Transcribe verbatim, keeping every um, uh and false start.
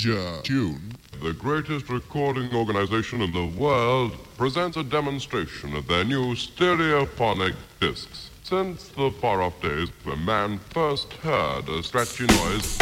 Major Tune. The greatest recording organization in the world presents a demonstration of their new stereophonic discs. Since the far-off days when man first heard a scratchy noise,